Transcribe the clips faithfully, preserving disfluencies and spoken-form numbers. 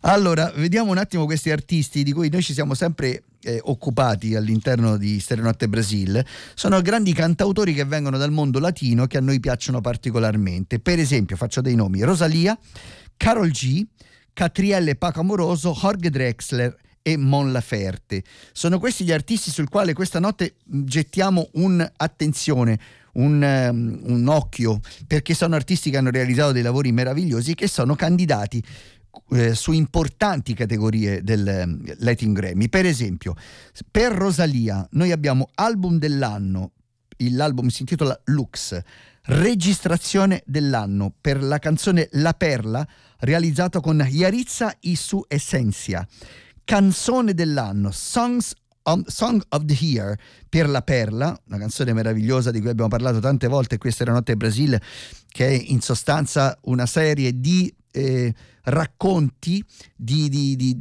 Allora, vediamo un attimo questi artisti di cui noi ci siamo sempre eh, occupati all'interno di Stereonotte Brasil. Sono grandi cantautori che vengono dal mondo latino, che a noi piacciono particolarmente. Per esempio, faccio dei nomi: Rosalia, Karol G, Catrielle Paco Amoroso, Jorge Drexler e Mon Laferte. Sono questi gli artisti sul quale questa notte gettiamo un'attenzione, un, um, un occhio, perché sono artisti che hanno realizzato dei lavori meravigliosi, che sono candidati eh, su importanti categorie del um, Latin Grammy. Per esempio, per Rosalia noi abbiamo album dell'anno, l'album si intitola Lux, registrazione dell'anno per la canzone La Perla, realizzato con Yaritza y su Esencia. Canzone dell'anno, Songs of, Song of the Year per La Perla, una canzone meravigliosa di cui abbiamo parlato tante volte. Questa era Notte Brasil, che è in sostanza una serie di eh, racconti, di, di, di,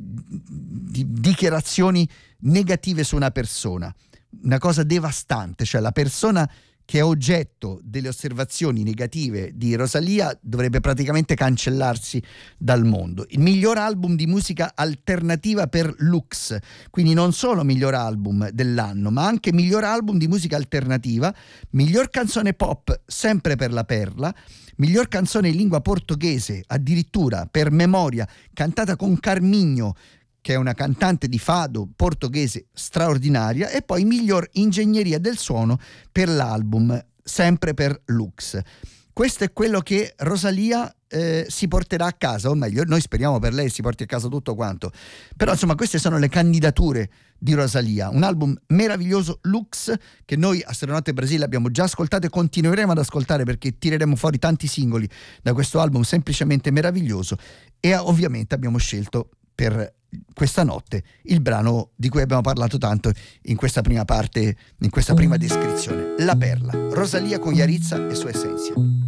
di dichiarazioni negative su una persona, una cosa devastante, cioè la persona che è oggetto delle osservazioni negative di Rosalia dovrebbe praticamente cancellarsi dal mondo. Il miglior album di musica alternativa per Lux, quindi non solo miglior album dell'anno, ma anche miglior album di musica alternativa, miglior canzone pop sempre per La Perla, miglior canzone in lingua portoghese addirittura per Memoria, cantata con Carminho, che è una cantante di fado portoghese straordinaria, e poi miglior ingegneria del suono per l'album, sempre per Lux. Questo è quello che Rosalia eh, si porterà a casa, o meglio, noi speriamo per lei si porti a casa tutto quanto. Però insomma queste sono le candidature di Rosalia, un album meraviglioso, Lux, che noi a Stereonotte Brasil abbiamo già ascoltato e continueremo ad ascoltare, perché tireremo fuori tanti singoli da questo album semplicemente meraviglioso. E ovviamente abbiamo scelto per questa notte il brano di cui abbiamo parlato tanto in questa prima parte, in questa prima descrizione, La Perla, Rosalia con Yaritza e su Esencia.